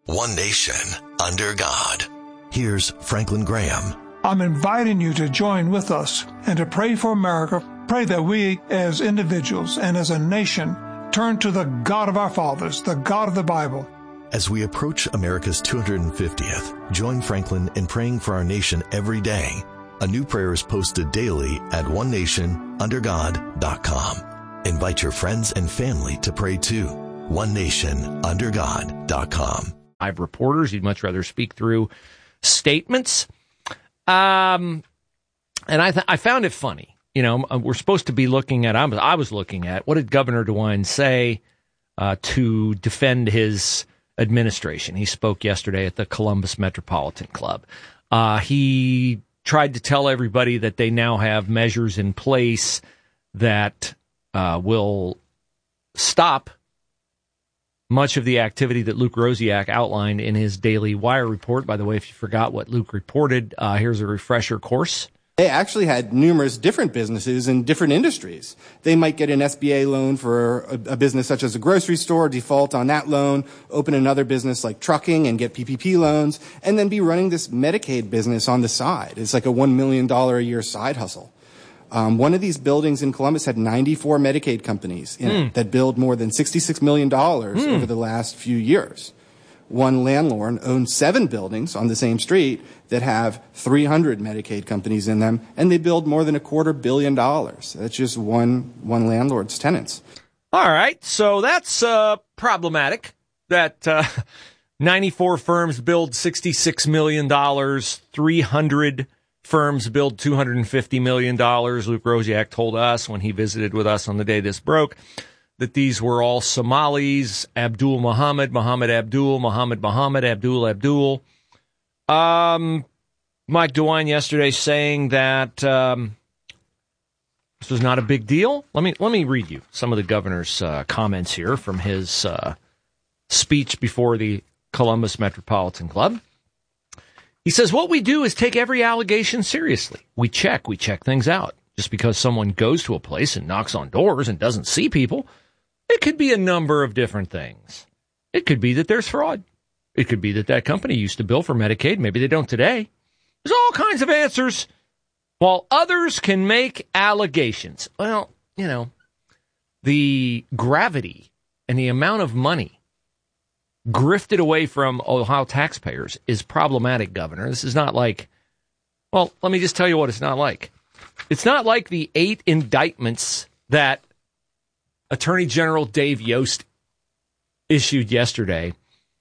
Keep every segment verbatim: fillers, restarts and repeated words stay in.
One nation, under God. Here's Franklin Graham. I'm inviting you to join with us and to pray for America. Pray that we, as individuals and as a nation, turn to the God of our fathers, the God of the Bible. As we approach America's two hundred fiftieth, join Franklin in praying for our nation every day. A new prayer is posted daily at one nation under god dot com. Invite your friends and family to pray too. one nation under god dot com. Five reporters. You'd much rather speak through statements. Um, and I th- I found it funny. You know, we're supposed to be looking at, I was, I was looking at, what did Governor DeWine say uh, to defend his administration? He spoke yesterday at the Columbus Metropolitan Club. Uh, he tried to tell everybody that they now have measures in place that uh, will stop much of the activity that Luke Rosiak outlined in his Daily Wire report. By the way, if you forgot what Luke reported, uh, here's a refresher course. They actually had numerous different businesses in different industries. They might get an S B A loan for a, a business such as a grocery store, default on that loan, open another business like trucking and get P P P loans, and then be running this Medicaid business on the side. It's like a one million dollars a year side hustle. Um, one of these buildings in Columbus had ninety-four Medicaid companies in mm. it that billed more than sixty-six million dollars mm. over the last few years. One landlord owned seven buildings on the same street that have three hundred Medicaid companies in them, and they billed more than a quarter billion dollars. That's just one one landlord's tenants. All right, so that's uh, problematic. That uh, ninety-four firms billed sixty-six million dollars, three hundred firms billed two hundred fifty million dollars. Luke Rosiak told us when he visited with us on the day this broke that these were all Somalis, Abdul Muhammad, Muhammad Abdul, Muhammad Muhammad, Abdul Abdul. Um, Mike DeWine yesterday saying that um, this was not a big deal. Let me let me read you some of the governor's uh, comments here from his uh, speech before the Columbus Metropolitan Club. He says, what we do is take every allegation seriously. We check, we check things out. Just because someone goes to a place and knocks on doors and doesn't see people, it could be a number of different things. It could be that there's fraud. It could be that that company used to bill for Medicaid. Maybe they don't today. There's all kinds of answers. While others can make allegations. Well, you know, the gravity and the amount of money grifted away from Ohio taxpayers is problematic, Governor. This is not like, well, let me just tell you what it's not like. It's not like the eight indictments that Attorney General Dave Yost issued yesterday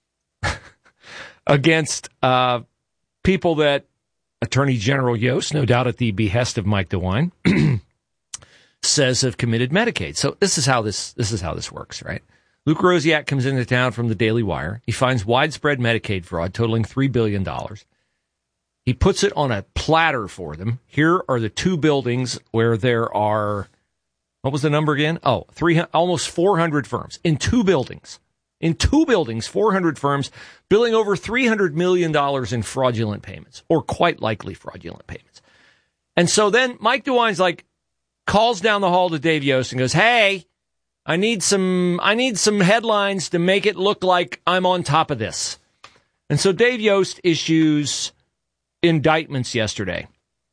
against uh, people that Attorney General Yost, no doubt at the behest of Mike DeWine, says have committed Medicaid. So this is how this this is how this works, right? Luke Rosiak comes into town from the Daily Wire. He finds widespread Medicaid fraud totaling three billion dollars. He puts it on a platter for them. Here are the two buildings where there are, what was the number again? Oh, three, almost four hundred firms in two buildings. In two buildings, four hundred firms billing over three hundred million dollars in fraudulent payments, or quite likely fraudulent payments. And so then Mike DeWine's like, calls down the hall to Dave Yost and goes, hey, I need some I need some headlines to make it look like I'm on top of this. And so Dave Yost issues indictments yesterday.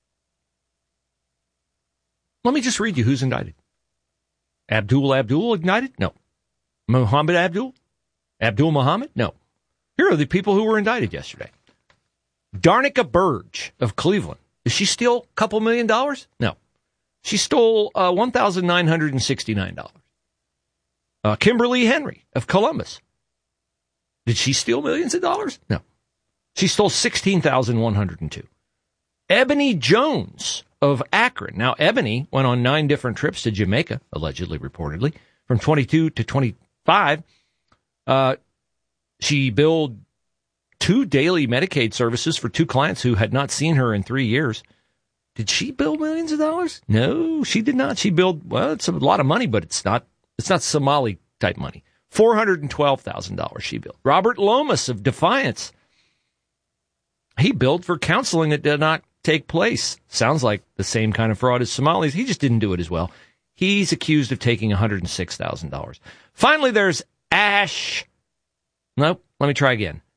Let me just read you who's indicted. Abdul Abdul indicted? No. Muhammad Abdul? Abdul Muhammad? No. Here are the people who were indicted yesterday. Darnica Burge of Cleveland. Did she steal a couple million dollars? No. She stole uh, one thousand nine hundred sixty-nine dollars. Uh, Kimberly Henry of Columbus. Did she steal millions of dollars? No. She stole sixteen thousand one hundred two. Ebony Jones of Akron. Now, Ebony went on nine different trips to Jamaica, allegedly, reportedly, from twenty-two to twenty-five. Uh, she billed two daily Medicaid services for two clients who had not seen her in three years. Did she bill millions of dollars? No, she did not. She billed, well, it's a lot of money, but it's not It's not Somali-type money. four hundred twelve thousand dollars she billed. Robert Lomas of Defiance. He billed for counseling that did not take place. Sounds like the same kind of fraud as Somalis. He just didn't do it as well. He's accused of taking one hundred six thousand dollars. Finally, there's Ash. Nope, let me try again.